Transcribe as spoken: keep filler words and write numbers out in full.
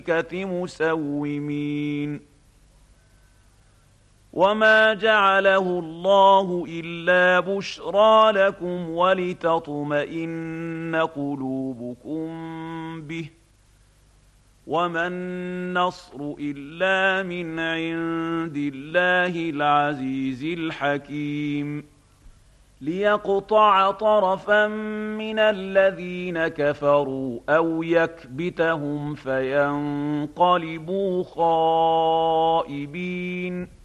مسومين وما جعله الله إلا بشرى لكم ولتطمئن قلوبكم به وما النصر إلا من عند الله العزيز الحكيم ليقطع طرفا من الذين كفروا أو يكبتهم فينقلبوا خائبين